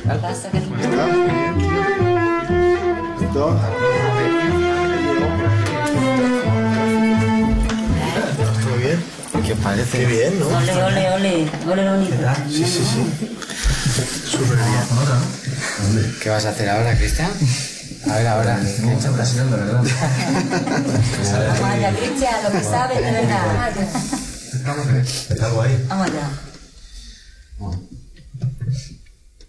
Pasa que no. Está muy bien. Esto. Muy bien. ¿Qué os parece? Qué bien, ¿no? Ole, ole, ole. Ole, bonito. Sí, sí, sí. Súper bien. ¿Qué vas a hacer ahora, Cristian? A ver, ahora. Mucha presión, de verdad. Vamos allá, Cristian, lo que sabes, de verdad. Está guay. Vamos allá.